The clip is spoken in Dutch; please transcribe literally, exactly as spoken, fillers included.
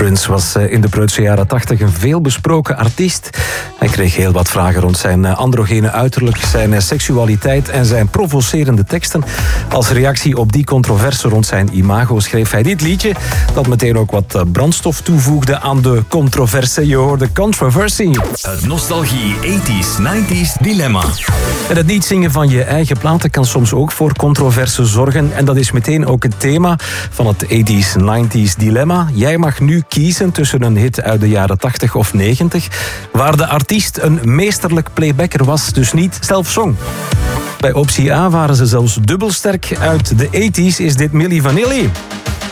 Prince was in de preutse jaren tachtig een veelbesproken artiest. Hij kreeg heel wat vragen rond zijn androgene uiterlijk, zijn seksualiteit en zijn provocerende teksten. Als reactie op die controverse rond zijn imago schreef hij dit liedje, dat meteen ook wat brandstof toevoegde aan de controverse. Je hoorde Controversy. Het nostalgie tachtig, negentig dilemma. En het niet zingen van je eigen platen kan soms ook voor controverse zorgen. En dat is meteen ook het thema van het tachtig, negentig dilemma. Jij mag nu kiezen tussen een hit uit de jaren tachtig of negentig, waar de artiest een meesterlijk playbacker was, dus niet zelf zong. Bij optie A waren ze zelfs dubbelsterk. Uit de tachtig is dit Milli Vanilli.